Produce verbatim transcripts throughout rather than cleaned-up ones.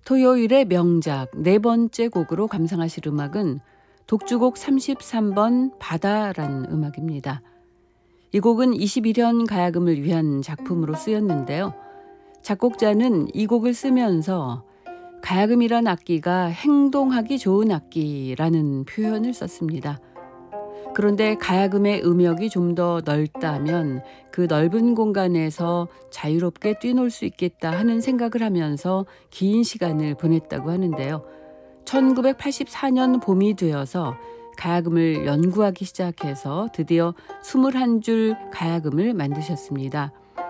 토요일의 명작 네 번째 곡으로 감상하실 음악은 독주곡 삼십삼 번 바다라는 음악입니다. 이 곡은 이십일 현 가야금을 위한 작품으로 쓰였는데요. 작곡자는 이 곡을 쓰면서 가야금이란 악기가 행동하기 좋은 악기라는 표현을 썼습니다. 그런데 가야금의 음역이 좀 더 넓다면 그 넓은 공간에서 자유롭게 뛰놀 수 있겠다 하는 생각을 하면서 긴 시간을 보냈다고 하는데요. 천구백팔십사 년 봄이 되어서 가야금을 연구하기 시작해서 드디어 이십일 줄 가야금을 만드셨습니다.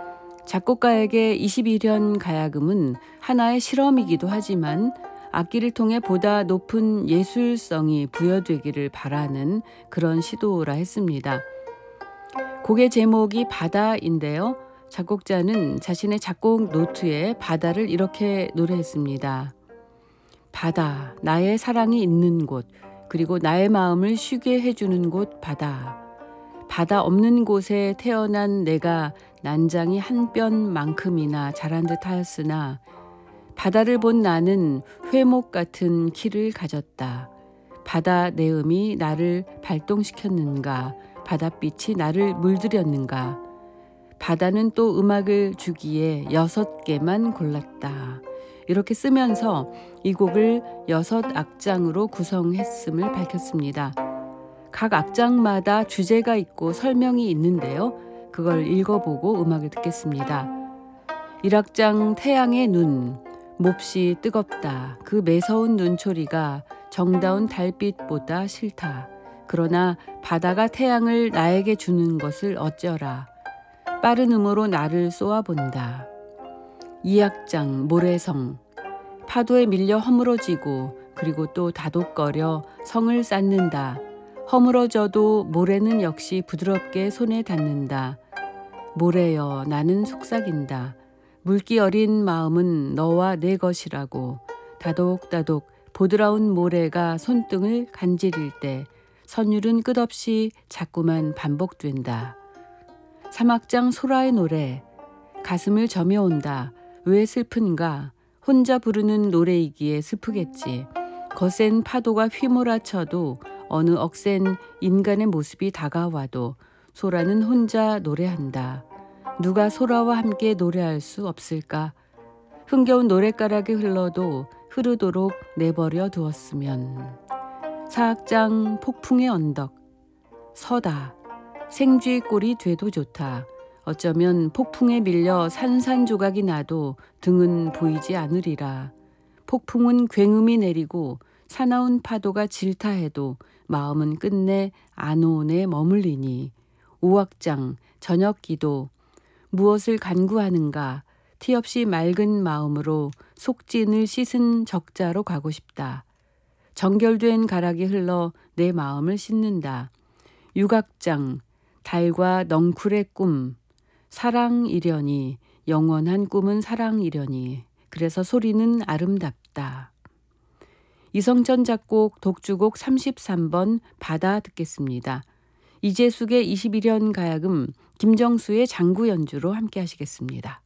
작곡가에게 이십일 현 가야금은 하나의 실험이기도 하지만 악기를 통해 보다 높은 예술성이 부여되기를 바라는 그런 시도라 했습니다. 곡의 제목이 바다인데요. 작곡자는 자신의 작곡 노트에 바다를 이렇게 노래했습니다. 바다, 나의 사랑이 있는 곳, 그리고 나의 마음을 쉬게 해주는 곳 바다. 바다 없는 곳에 태어난 내가 난장이 한 뼘만큼이나 자란 듯 하였으나 바다를 본 나는 회목 같은 키를 가졌다. 바다 내음이 나를 발동시켰는가? 바닷빛이 나를 물들였는가? 바다는 또 음악을 주기에 여섯 개만 골랐다. 이렇게 쓰면서 이 곡을 여섯 악장으로 구성했음을 밝혔습니다. 각 악장마다 주제가 있고 설명이 있는데요. 그걸 읽어보고 음악을 듣겠습니다. 일 악장 태양의 눈. 몹시 뜨겁다. 그 매서운 눈초리가 정다운 달빛보다 싫다. 그러나 바다가 태양을 나에게 주는 것을 어쩌라. 빠른 음으로 나를 쏘아본다. 이 악장 모래성. 파도에 밀려 허물어지고 그리고 또 다독거려 성을 쌓는다. 허물어져도 모래는 역시 부드럽게 손에 닿는다. 모래여 나는 속삭인다. 물기 어린 마음은 너와 내 것이라고. 다독다독 보드라운 모래가 손등을 간지릴 때 선율은 끝없이 자꾸만 반복된다. 삼 악장 소라의 노래. 가슴을 저며온다. 왜 슬픈가? 혼자 부르는 노래이기에 슬프겠지. 거센 파도가 휘몰아쳐도 어느 억센 인간의 모습이 다가와도 소라는 혼자 노래한다. 누가 소라와 함께 노래할 수 없을까? 흥겨운 노랫가락이 흘러도 흐르도록 내버려 두었으면. 사 악장 폭풍의 언덕. 서다. 생쥐 꼴이 돼도 좋다. 어쩌면 폭풍에 밀려 산산조각이 나도 등은 보이지 않으리라. 폭풍은 굉음이 내리고 사나운 파도가 질타해도 마음은 끝내 안온에 머물리니. 오 악장 저녁 기도. 무엇을 간구하는가? 티 없이 맑은 마음으로 속진을 씻은 적자로 가고 싶다. 정결된 가락이 흘러 내 마음을 씻는다. 육 악장 달과 넝쿨의 꿈. 사랑이려니 영원한 꿈은 사랑이려니. 그래서 소리는 아름답다. 이성천 작곡 독주곡 삼십삼 번 바다 듣겠습니다. 이재숙의 이십일 현 가야금, 김정수의 장구 연주로 함께 하시겠습니다.